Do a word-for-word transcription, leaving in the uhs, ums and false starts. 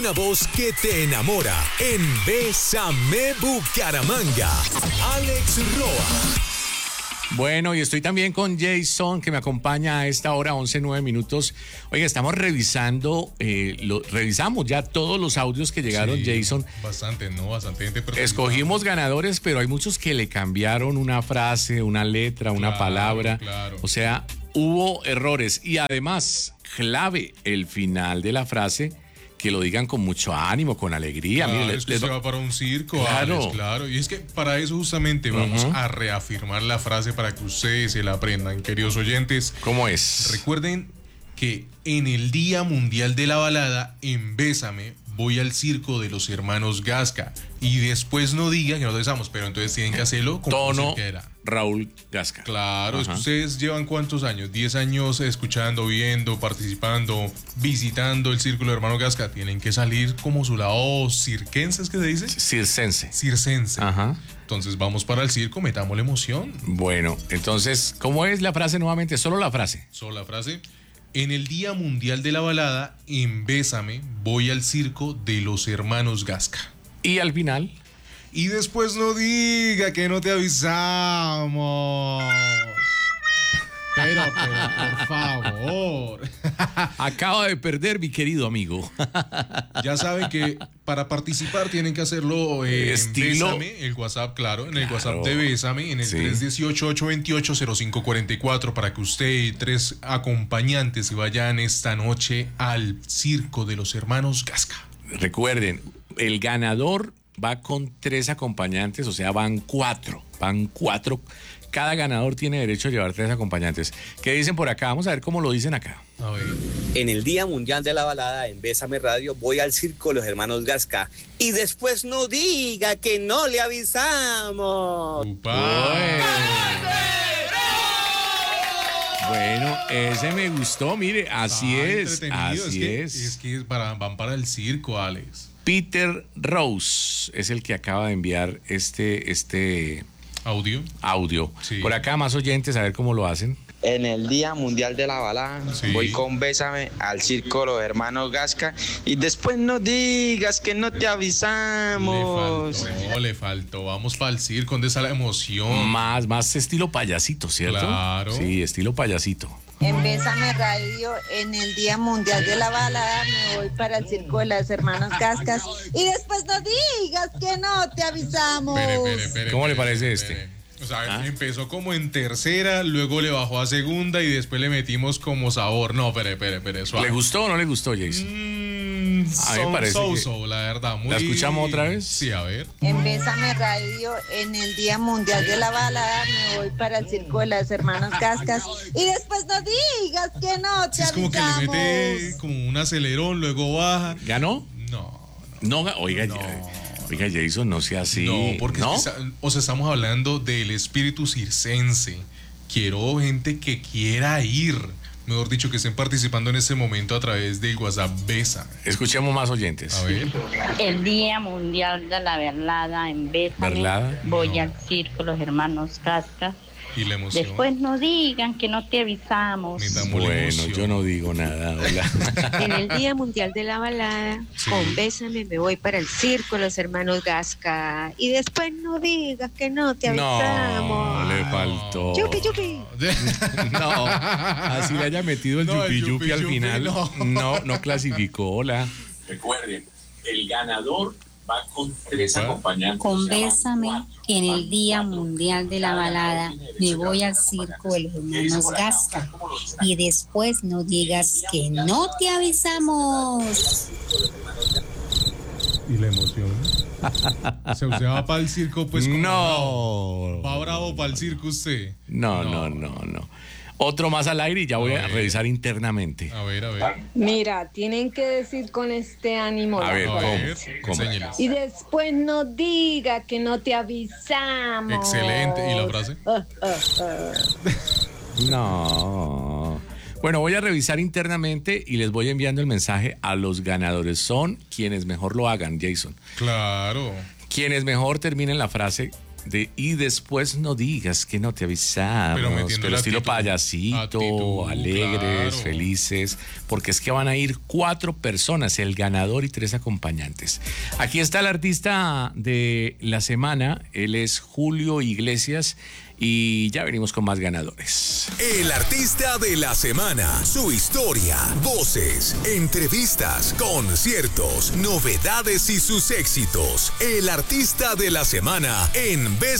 una voz que te enamora. En Bésame Bucaramanga, Alex Roa. Bueno, y estoy también con Jason, que me acompaña a esta hora, once, nueve minutos. Oiga, estamos revisando, eh, lo, revisamos ya todos los audios que llegaron, sí, Jason. Bastante, ¿no? Bastante gente. Escogimos ganadores, pero hay muchos que le cambiaron una frase, una letra, una claro, palabra. Claro. O sea, hubo errores. Y además, clave, el final de la frase, que lo digan con mucho ánimo, con alegría. Claro, Mire, es que les... se va para un circo, claro. Alex, claro. Y es que para eso justamente vamos uh-huh. a reafirmar la frase para que ustedes se la aprendan, queridos oyentes. ¿Cómo es? Recuerden que en el Día Mundial de la Balada, en Bésame, voy al circo de los hermanos Gasca. Y después no digan que no besamos, pero entonces tienen que hacerlo como tono se era. Raúl Gasca. Claro, Ajá. Es que ustedes llevan ¿cuántos años? diez años escuchando, viendo, participando, visitando el círculo de hermanos Gasca. Tienen que salir como su lado cirquense, ¿es que se dice? Circense. Circense. Ajá. Entonces vamos para el circo, metamos la emoción. Bueno, entonces, ¿cómo es la frase nuevamente? Solo la frase. Solo la frase. En el Día Mundial de la Balada, en Bésame, voy al circo de los hermanos Gasca. Y al final. Y después no diga que no te avisamos. Pero, pero, por favor. Acaba de perder, mi querido amigo. Ya saben que para participar tienen que hacerlo eh, Estilo... en Bésame, el WhatsApp, claro, en claro. el WhatsApp de Bésame, en el sí. tres uno ocho, ocho dos ocho, cero cinco cuatro cuatro, para que usted y tres acompañantes vayan esta noche al circo de los hermanos Gasca. Recuerden, el ganador va con tres acompañantes, o sea, van cuatro, van cuatro. Cada ganador tiene derecho a llevar tres acompañantes. ¿Qué dicen por acá? Vamos a ver cómo lo dicen acá. A ver. En el Día Mundial de la Balada, en Bésame Radio, voy al circo de los hermanos Gasca. Y después no diga que no le avisamos. Bueno, ese me gustó, mire, así ah, es, así es. Que, es. Es que para, van para el circo, Alex. Peter Rose es el que acaba de enviar este, este audio. audio. Sí. Por acá más oyentes, a ver cómo lo hacen. En el Día Mundial de la Balada, sí. voy con Bésame al circo de los hermanos Gasca. Y después no digas que no te avisamos. Le faltó, le faltó. Vamos para el circo, ¿dónde está la emoción? Más, más estilo payasito, ¿cierto? Claro. Sí, estilo payasito. En Bésame Radio, en el Día Mundial de la Balada, me voy para el circo de las hermanas Gascas. Y después no digas que no te avisamos. Pere, pere, pere, ¿Cómo pere, le parece pere, este? Pere. O sea, ¿Ah? empezó como en tercera, luego le bajó a segunda y después le metimos como sabor. No, espere, espere, espere. ¿Le gustó o no le gustó, Jason? Mm, a mí me parece so, que... so, la verdad. Muy... ¿La escuchamos otra vez? Sí, a ver. En Bésame Radio, en el Día Mundial de la Balada, me voy para el circo de las hermanas Gascas. Y después no digas que no te sí, es como avisamos. que le mete como un acelerón, luego baja. ¿Ganó? No. No, no oiga, no. Ya. Oiga, Jason, no sea así. No, porque ¿no? Es que, o sea, estamos hablando del espíritu circense. Quiero gente que quiera ir. Mejor dicho, que estén participando en este momento a través del WhatsApp Besa. Escuchemos más oyentes. A ver. El Día Mundial de la Balada en Bésame. ¿Verdad? Voy no. al circo Los Hermanos Gasca. Y la emoción. Después no digan que no te avisamos. Bueno, yo no digo nada. Hola. En el Día Mundial de la Balada, sí. con Bésame me voy para el circo Los Hermanos Gasca. Y después no digas que no te avisamos. No, le faltó. Yupi, yupi. No, así le haya metido el no, yupi, el yupi, yupi al yupi, final. No. no, no clasificó. Hola. Recuerden, el ganador va con tres acompañantes. Con Bésame, en el Día Mundial de la Balada, me voy al circo de los hermanos Gasca. Y después no digas que no te avisamos. Y la emoción. O sea, usted va para el circo, pues. Como no. Bravo. Va bravo para el circo usted. No, no, no, no. no. Otro más al aire y ya voy a, a revisar internamente. A ver, a ver. Mira, tienen que decir con este ánimo. A ver, a ¿cómo? ver, ¿Cómo? Y después no diga que no te avisamos. Excelente. ¿Y la frase? Uh, uh, uh. No. Bueno, voy a revisar internamente y les voy enviando el mensaje a los ganadores. Son quienes mejor lo hagan, Jason. Claro. Quienes mejor terminen la frase de y después no digas que no te avisamos, Pero pero, metiendo la estilo actitud. payasito, Actitud, alegres, claro. felices, porque es que van a ir cuatro personas, el ganador y tres acompañantes. Aquí está el artista de la semana, él es Julio Iglesias y ya venimos con más ganadores. El artista de la semana, su historia, voces, entrevistas, conciertos, novedades y sus éxitos. El artista de la semana en Besa